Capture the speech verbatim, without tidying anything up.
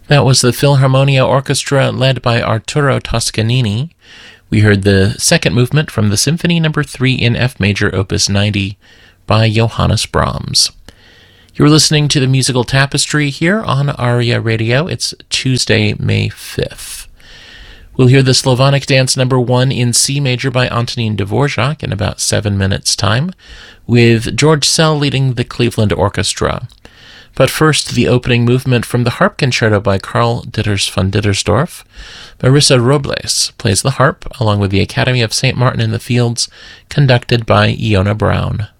That was the Philharmonia Orchestra led by Arturo Toscanini. We heard the second movement from the Symphony Number three in F Major, Opus ninety, by Johannes Brahms. You're listening to the Musical Tapestry here on Aria Radio. It's Tuesday, May fifth. We'll hear the Slavonic Dance Number one in C Major by Antonin Dvorak in about seven minutes' time, with George Szell leading the Cleveland Orchestra. But first, the opening movement from the Harp Concerto by Karl Ditters von Dittersdorf. Marissa Robles plays the harp, along with the Academy of Saint Martin in the Fields, conducted by Iona Brown.